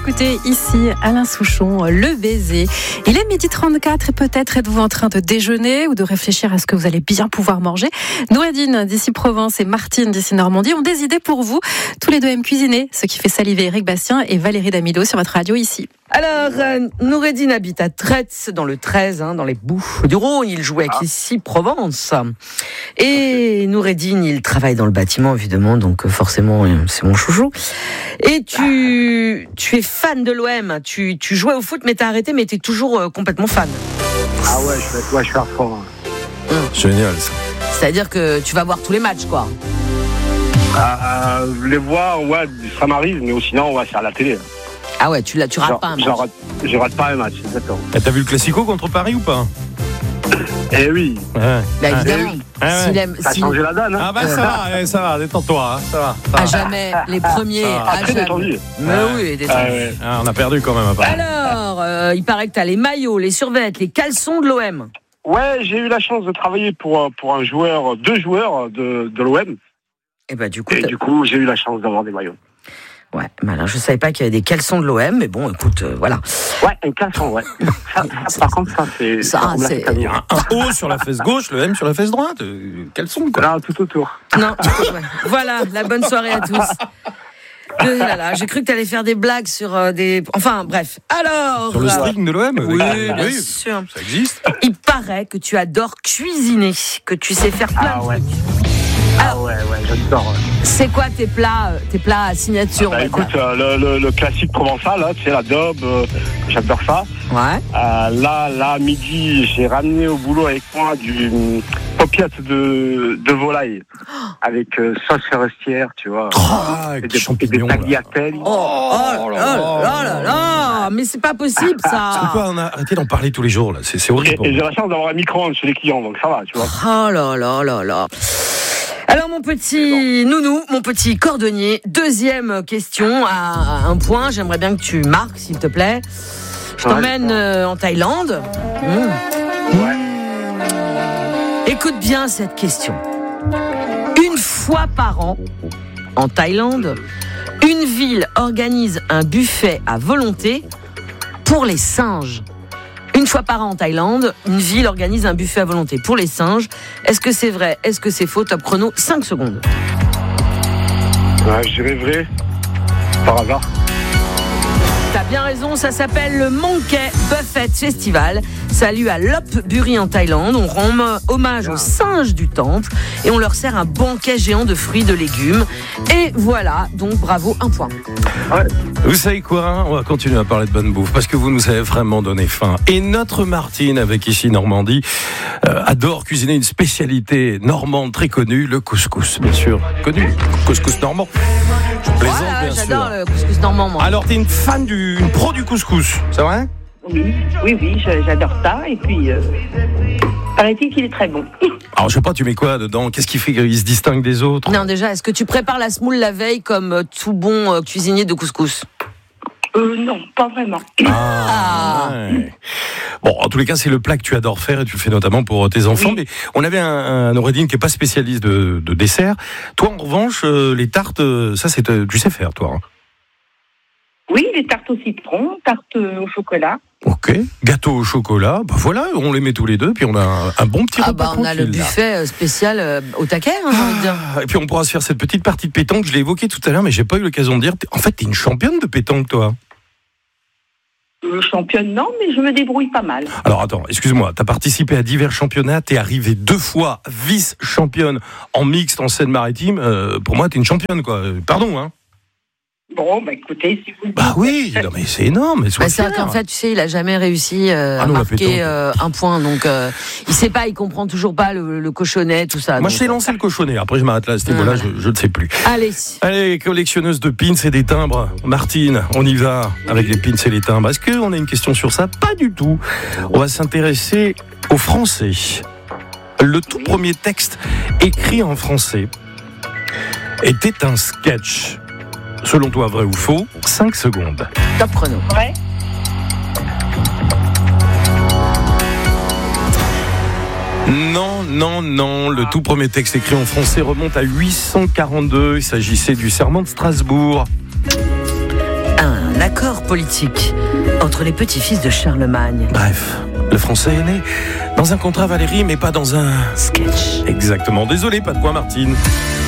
écoutez ici Alain Souchon, Le Baiser. Il est 12h34 et peut-être êtes-vous en train de déjeuner ou de réfléchir à ce que vous allez bien pouvoir manger. Noureddine d'ici Provence et Martine d'ici Normandie ont des idées pour vous. Tous les deux aiment cuisiner, ce qui fait saliver Eric Bastien et Valérie Damido sur votre radio ici. Alors, Noureddine habite à Tretz, dans le 13, dans les Bouches du Rhône. Il joue avec ici Provence. Et Noureddine, il travaille dans le bâtiment, évidemment, donc forcément, c'est mon chouchou. Et tu es fan de l'OM. Tu jouais au foot, mais t'as arrêté, mais t'es toujours complètement fan. Ah ouais, je suis à fond. Génial, ça. C'est-à-dire que tu vas voir tous les matchs, quoi. Les voir, ouais, ça m'arrive, mais sinon, ouais, c'est à la télé. Ah ouais, tu rates pas un match. Je rate pas un match, exactement. Et t'as vu le Classico contre Paris ou pas? Eh oui. Ouais. Bah évidemment. Ça a changé la donne. Ah bah ça va, détends-toi. Ça va. À jamais, les premiers. À Très jamais. détendu. Mais oui, détendu. On a perdu quand même. Alors, il paraît que t'as les maillots, les survêtements, les caleçons de l'OM. Ouais, j'ai eu la chance de travailler pour deux joueurs de l'OM. Et bah du coup, j'ai eu la chance d'avoir des maillots. Ouais, mais alors je savais pas qu'il y avait des caleçons de l'OM, mais bon, écoute, voilà. Ouais, un caleçon, ouais. Par contre, c'est... Il y a un O sur la fesse gauche, le M sur la fesse droite. Caleçon, quoi. Non, tout autour. Non, ouais. Voilà, la bonne soirée à tous. J'ai cru que tu allais faire des blagues sur des... Enfin, bref. Alors... Sur le string de l'OM? Oui, bien sûr. Ça existe. Il paraît que tu adores cuisiner, que tu sais faire plein de trucs. Alors, ouais, j'adore. C'est quoi tes plats à signature? Écoute, le classique provençal, c'est la daube, j'adore ça. Ouais. Là, à midi, j'ai ramené au boulot avec moi du paupiette de volaille avec sauce forestière, tu vois. Avec des champignons. Des tagliatelles. Oh là là, mais c'est pas possible ça. On peut arrêter d'en parler tous les jours là, c'est horrible. Et j'ai la chance d'avoir un micro-ondes chez les clients, donc ça va, tu vois. Oh là là. Alors mon petit nounou, mon petit cordonnier, deuxième question à un point, j'aimerais bien que tu marques s'il te plaît. Je t'emmène en Thaïlande. Ouais. Écoute bien cette question. Une fois par an, en Thaïlande, une ville organise un buffet à volonté pour les singes. Une fois par an en Thaïlande, une ville organise un buffet à volonté pour les singes. Est-ce que c'est vrai? Est-ce que c'est faux? Top chrono, 5 secondes. Ouais, je dirais vrai. Par hasard. T'as bien raison, ça s'appelle le Monkey Buffet Festival. Ça a lieu à Lopburi en Thaïlande. On rend hommage aux singes du temple et on leur sert un banquet géant de fruits, de légumes. Et voilà, donc bravo, un point. Ouais. Vous savez quoi? On va continuer à parler de bonne bouffe parce que vous nous avez vraiment donné faim. Et notre Martine, avec ici Normandie, adore cuisiner une spécialité normande très connue, le couscous, bien sûr. Connu, couscous normand. Je plaisante, Voilà, bien sûr. j'adore le couscous normand, moi. Alors, t'es une fan une pro du couscous, c'est vrai? Oui, j'adore ça. Et puis, paraît-il qu'il est très bon. Alors, je sais pas, tu mets quoi dedans? Qu'est-ce qui fait qu'il se distingue des autres? Non, déjà, est-ce que tu prépares la semoule la veille comme tout bon cuisinier de couscous? Non, pas vraiment. Ouais. Bon, en tous les cas, c'est le plat que tu adores faire et tu le fais notamment pour tes enfants. Oui. Mais on avait un Noureddine qui est pas spécialiste de dessert. Toi, en revanche, les tartes, ça, tu sais faire, toi. Hein. Oui, les tartes au citron, tartes au chocolat. Ok, gâteau au chocolat, bah voilà, on les met tous les deux, puis on a un bon petit repas on a le buffet spécial au taquet, j'ai envie de dire. Et puis on pourra se faire cette petite partie de pétanque, je l'ai évoqué tout à l'heure, mais j'ai pas eu l'occasion de dire. En fait, t'es une championne de pétanque, toi. Championne, non, mais je me débrouille pas mal. Alors attends, excuse-moi, t'as participé à divers championnats, t'es arrivée 2 fois vice-championne en mixte en Seine-Maritime. Pour moi, t'es une championne, quoi. Pardon, hein. Bon, écoutez, si vous le dites. Bah oui, non, mais c'est énorme. C'est vrai qu'en fait, tu sais, il a jamais réussi à marquer un point. Donc, il sait pas, il comprend toujours pas le cochonnet, tout ça. Moi, je sais lancer le cochonnet. Après, je m'arrête là à ce niveau-là, je ne sais plus. Allez, collectionneuse de pins et des timbres. Martine, on y va avec les pins et les timbres. Est-ce qu'on a une question sur ça? Pas du tout. On va s'intéresser au français. Le tout premier texte écrit en français était un sketch. Selon toi, vrai ou faux? 5 secondes. Top chrono. Ouais. Non. Le tout premier texte écrit en français remonte à 842. Il s'agissait du serment de Strasbourg. Un accord accord politique entre les petits-fils de Charlemagne. Bref, le français est né dans un contrat Valérie, mais pas dans un sketch. Exactement. Désolé, pas de quoi, Martine.